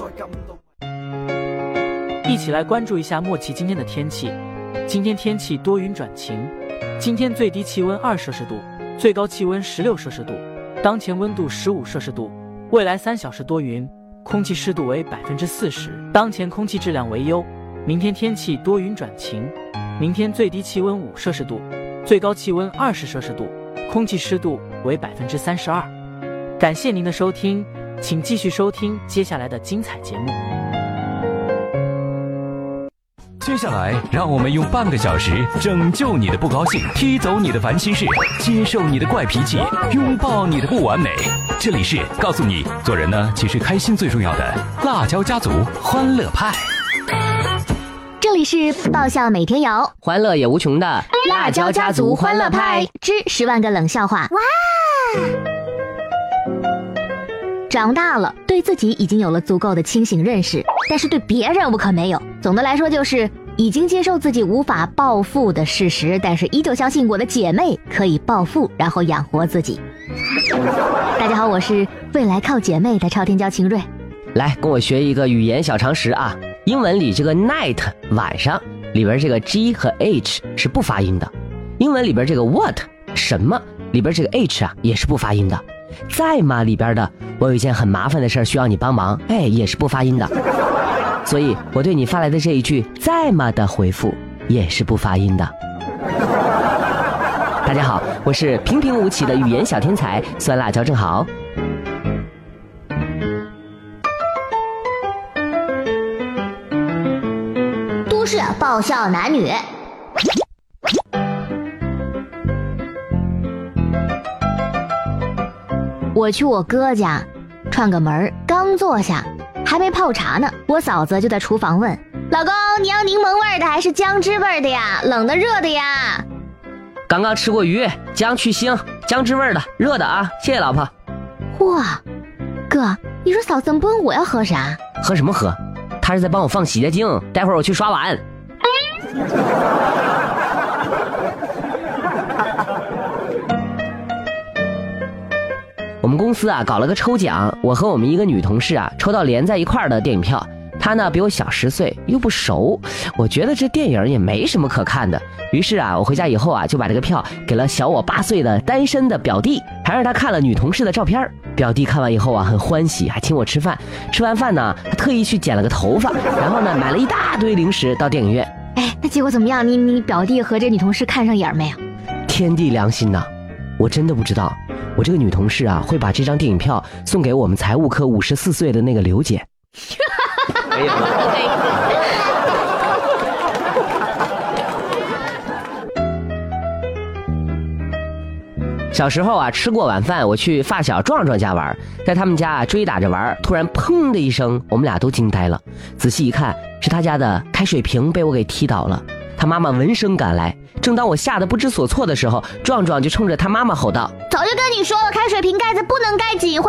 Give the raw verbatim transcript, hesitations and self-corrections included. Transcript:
一起来关注一下莫奇今天的天气。今天天气多云转晴，今天最低气温二摄氏度，最高气温十六摄氏度，当前温度十五摄氏度。未来三小时多云，空气湿度为百分之四十，当前空气质量为优。明天天气多云转晴，明天最低气温五摄氏度，最高气温二十摄氏度，空气湿度为百分之三十二。感谢您的收听，请继续收听接下来的精彩节目。 接下来，让我们用半个小时拯救你的不高兴，踢走你的烦心事，接受你的怪脾气，拥抱你的不完美。这里是告诉你，做人呢，其实开心最重要的辣椒家族欢乐派。 这里是爆笑每天有， 欢乐也无穷的辣椒家族欢乐派之十万个冷笑话。哇！长大了，对自己已经有了足够的清醒认识，但是对别人我可没有。总的来说就是已经接受自己无法暴富的事实，但是依旧相信我的姐妹可以暴富，然后养活自己。大家好，我是未来靠姐妹的超天骄秦瑞。 来跟我学一个语言小常识啊，英文里这个 night 晚上里边这个 G 和 H 是不发音的，英文里边这个 what 什么里边这个 H 啊也是不发音的，在吗里边的我有一件很麻烦的事需要你帮忙，哎也是不发音的，所以我对你发来的这一句在吗的回复也是不发音的。大家好，我是平平无奇的语言小天才酸辣椒正好。 都市爆笑男女。我去我哥家串个门，刚坐下还没泡茶呢，我嫂子就在厨房问老公，你要柠檬味的还是姜汁味的呀？冷的热的呀？ 刚刚吃过鱼，姜去腥，姜汁味的热的啊，谢谢老婆。 哇，哥，你说嫂子不问我要喝啥？ 喝什么喝？他是在帮我放洗洁精，待会儿我去刷碗。我们公司啊搞了个抽奖，我和我们一个女同事啊抽到连在一块儿的电影票。她呢比我小十岁，又不熟，我觉得这电影也没什么可看的。于是啊，我回家以后啊就把这个票给了小我八岁的单身的表弟，还让他看了女同事的照片。表弟看完以后啊很欢喜，还请我吃饭。吃完饭呢，他特意去剪了个头发，然后呢买了一大堆零食到电影院。 哎，那结果怎么样？你你表弟和这女同事看上眼没有？ 天地良心呐，我真的不知道，我这个女同事啊会把这张电影票送给我们财务科五十四岁的那个刘姐。没有小时候啊，吃过晚饭，我去发小壮壮家玩，在他们家啊追打着玩，突然砰的一声，我们俩都惊呆了。仔细一看，是他家的开水瓶被我给踢倒了。他妈妈闻声赶来，正当我吓得不知所措的时候，壮壮就冲着他妈妈吼道：“ 早就跟你说了，开水瓶盖子不能盖紧。”